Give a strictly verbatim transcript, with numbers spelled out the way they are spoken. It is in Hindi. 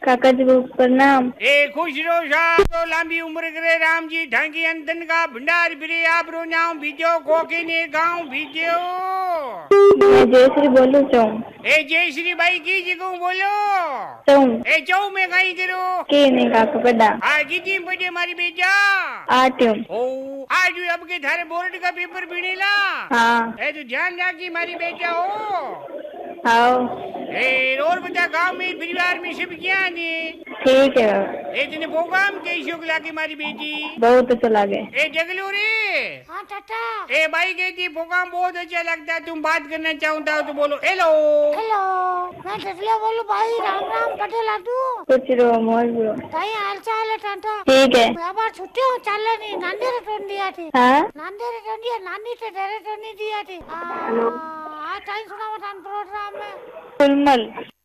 काका जी को प्रणाम। ए खुश रहो साहब, तो लंबी उम्र करे राम जी, ढंगी अंतन का भंडार फिरे आप रो जाऊं बीजो कोके ने गाँव बीजो। मैं जयश्री बोलू चाहूँ। ए जयश्री भाई की जगह बोलो चाहूँ। ए चाऊ में कहीं करो के नहीं काका बड़ा आ कितनी बजे मारी बेटा आठ। ओ आज अब के थारे बोर्ड का पेपर बिनेला। हाँ ए तो ध्यान रखी मारी बेटा हो। हाँ ए और बता गांव में परिवार में सब क्या ने ठीक है बाबा। ए तने प्रोग्राम कैसे लगे मारी बेटी? बहुत अच्छा लगे। ए जगलू रे। हाँ चाचा। ए भाई कहती प्रोग्राम बहुत अच्छा लगता है, तुम बात करना चाहता हो तो बोलो हेलो। हेलो मैं जसलिया बोलू भाई। राम राम कटे लाडू। कुछ रो मौज रो। भाई हाल चाल है टाटा। ठीक है। बाबा छुट्टी हो चल नहीं नांदे रे टोन दिया थी। हाँ नांदे रे टोन दिया नानी ते डेरे टोन दिया थी। आ टाइम सुना मत प्रोग्राम में फुलमल।